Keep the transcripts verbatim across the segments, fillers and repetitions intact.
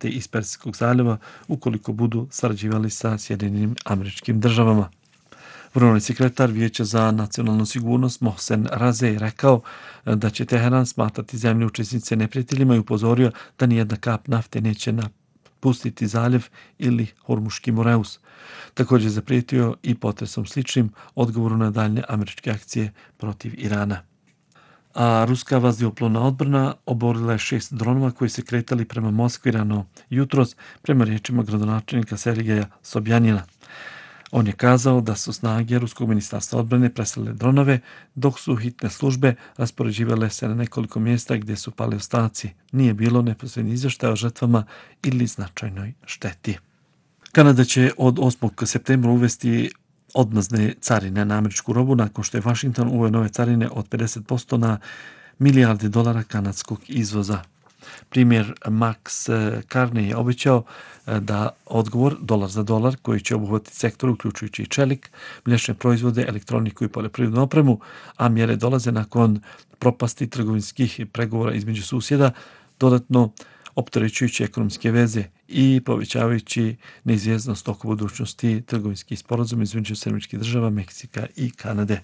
nafte iz Persijskog zaljeva ukoliko budu sarađivali sa Sjedinjenim Američkim Državama. Vrhovni sekretar Vijeća za nacionalnu sigurnost Mohsen Razej rekao da će Teheran smatrati zemlje učesnice neprijateljima i upozorio da nijedna kap nafte neće napustiti zaljev ili Hormuški Moreus. Također zaprijetio i potresom sličnim odgovoru na daljnje američke akcije protiv Irana. A ruska vazduhoplovna odbrana oborila je šest dronova koji se kretali prema Moskvi rano jutros, prema riječima gradonačelnika Sergeja Sobjanina. On je kazao da su snage Ruskog ministarstva odbrane preselile dronove, dok su hitne službe raspoređivale se na nekoliko mjesta gdje su pali ostaci. Nije bilo neposrednih izvještaja o žrtvama ili značajnoj šteti. Kanada će od osmog septembra uvesti odmazne carine na američku robu nakon što je Washington uveo nove carine od pedeset posto na milijarde dolara kanadskog izvoza. Primjer Max Carney je obećao da odgovor dolar za dolar koji će obuhvatiti sektor uključujući i čelik, mliječne proizvode, elektroniku i poljoprivrednu opremu, a mjere dolaze nakon propasti trgovinskih pregovora između susjeda, dodatno opterećujući ekonomske veze i povećavajući neizvjesnost oko budućnosti trgovinskih sporazuma između Sjedinjenih Država, Meksika i Kanade.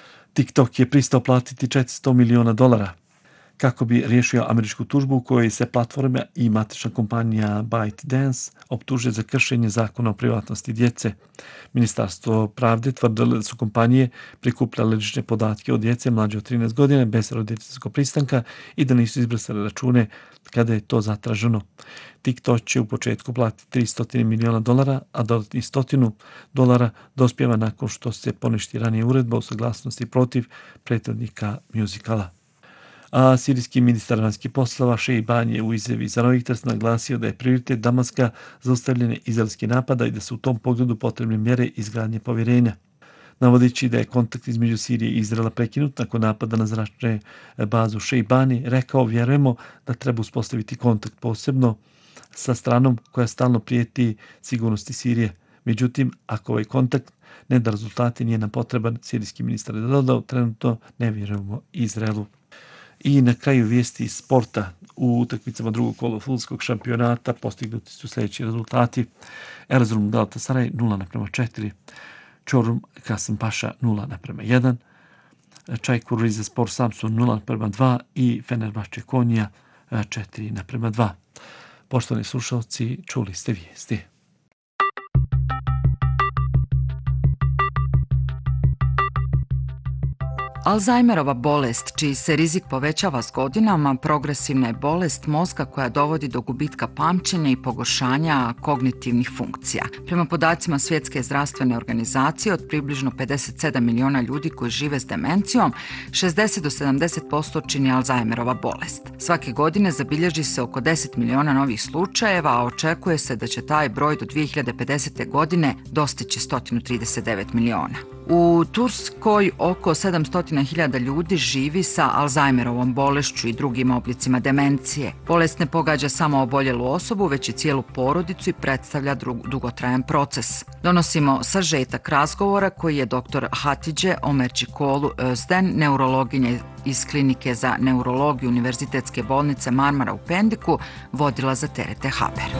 TikTok je pristao platiti četiristo miliona dolara kako bi riješio američku tužbu u kojoj se platforma i matična kompanija ByteDance optuže za kršenje zakona o privatnosti djece. Ministarstvo pravde tvrdilo da su kompanije prikupljale lične podatke od djece mlađe od trinaest godina bez roditeljskog pristanka i da nisu izbrisale račune kada je to zatraženo. TikTok će u početku platiti tristo miliona dolara, a dodatnih stotinu dolara dospijeva nakon što se poništi ranije uredba o saglasnosti protiv prethodnika muzikala. A sirijski ministar vanjskih poslova Šejban je u izjavi za Reuters naglasio da je prioritet Damaska zaustavljanje izraelskih napada i da su u tom pogledu potrebne mjere izgradnje povjerenja. Navodeći da je kontakt između Sirije i Izraela prekinut nakon napada na zračne bazu Šejbani, rekao vjerujemo da treba uspostaviti kontakt posebno sa stranom koja stalno prijeti sigurnosti Sirije. Međutim, ako ovaj kontakt ne da rezultati, nije nam potreban, sirijski ministar je dodao, trenutno ne vjerujemo Izraelu. I na kraju vijesti iz sporta. U utakmicama drugog kola fudbalskog šampionata postignuti su sljedeći rezultati. Erzurum Galatasaray nula naprema četiri, Çorum Kasımpaşa nula naprema jedan, Čaykur Rizespor Samsun nula naprema dva i Fenerbahče Konja četiri naprema dva. Poštovani slušalci, čuli ste vijesti. Alzheimerova bolest, čiji se rizik povećava s godinama, progresivna je bolest mozga koja dovodi do gubitka pamćenja i pogoršanja kognitivnih funkcija. Prema podacima Svjetske zdravstvene organizacije, od približno pedeset sedam miliona ljudi koji žive s demencijom, šezdeset do sedamdeset posto čini Alzheimerova bolest. Svake godine zabilježi se oko deset miliona novih slučajeva, a očekuje se da će taj broj do dvije hiljade pedesete. godine dostići sto trideset devet miliona. U Turskoj oko sedamsto hiljada ljudi živi sa Alzheimerovom bolešću i drugim oblicima demencije. Bolest ne pogađa samo oboljelu osobu, već i cijelu porodicu i predstavlja dugotrajan proces. Donosimo sažetak razgovora koji je doktor Hatice Ömercikolu Özden, neurologinja iz Klinike za neurologiju Univerzitetske bolnice Marmara u Pendiku, vodila za T R T Haber.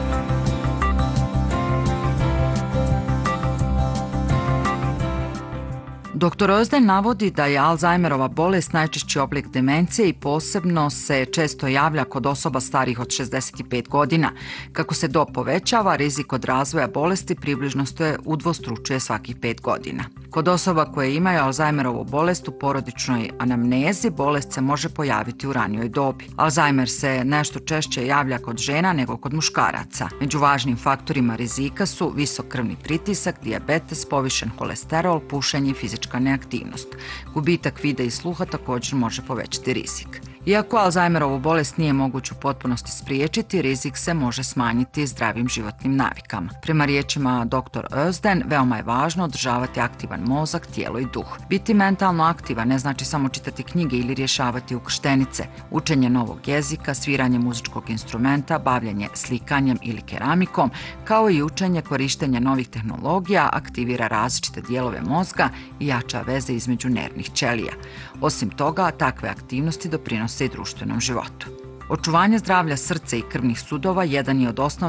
doktor Özden navodi da je Alzheimerova bolest najčešći oblik demencije i posebno se često javlja kod osoba starijih od šezdeset pet godina. Kako se dob povećava, rizik od razvoja bolesti približno se udvostručuje svakih pet godina. Kod osoba koje imaju Alzheimerovu bolest u porodičnoj anamnezi, bolest se može pojaviti u ranijoj dobi. Alzheimer se nešto češće javlja kod žena nego kod muškaraca. Među važnim faktorima rizika su visok krvni pritisak, dijabetes, povišen kolesterol, pušenje i fizička neaktivnost. Gubitak vida i sluha također može povećati rizik. Iako Alzheimerovu bolest nije moguće u potpunosti spriječiti, rizik se može smanjiti zdravim životnim navikama. Prema riječima doktor Özden, veoma je važno održavati aktivan mozak, tijelo i duh. Biti mentalno aktivan ne znači samo čitati knjige ili rješavati ukrštenice. Učenje novog jezika, sviranje muzičkog instrumenta, bavljanje slikanjem ili keramikom, kao i učenje korištenja novih tehnologija aktivira različite dijelove mozga i jača veze između nervnih ćelija. Osim toga, takve aktivnosti doprinose i društvenom životu. Očuvanje zdravlja srca i krvnih sudova jedan je od osnovnih